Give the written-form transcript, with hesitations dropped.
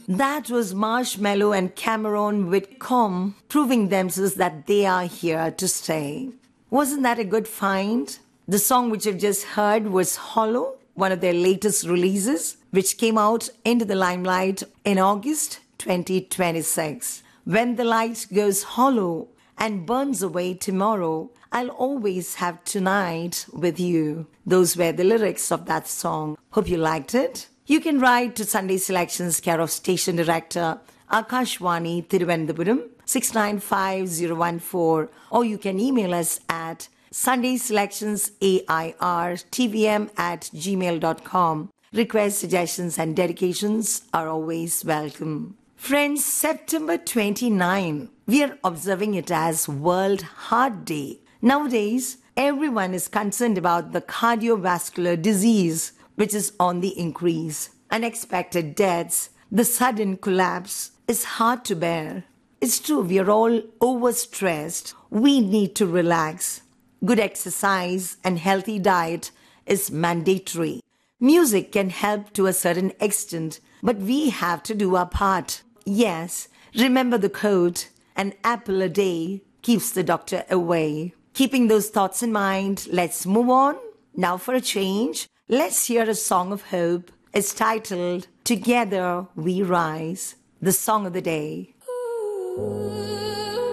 That was Marshmello and Cameron Whitcomb proving themselves that they are here to stay. Wasn't that a good find? The song which you've just heard was Hollow, one of their latest releases, which came out into the limelight in August 2026. When the light goes hollow and burns away tomorrow, I'll always have tonight with you. Those were the lyrics of that song. Hope you liked it. You can write to Sunday Selections, care of Station Director, Akashwani, Thiruvananthapuram, 695014, or you can email us at sundayselectionsairtvm@gmail.com. Requests, suggestions, and dedications are always welcome. Friends, September 29, we are observing it as World Heart Day. Nowadays, everyone is concerned about the cardiovascular disease, which is on the increase. Unexpected deaths, the sudden collapse is hard to bear. It's true, we are all overstressed. We need to relax. Good exercise and healthy diet is mandatory. Music can help to a certain extent, but we have to do our part. Yes, remember the quote, an apple a day keeps the doctor away. Keeping those thoughts in mind, let's move on. Now for a change, let's hear a song of hope. It's titled, Together We Rise, the song of the day. Ooh.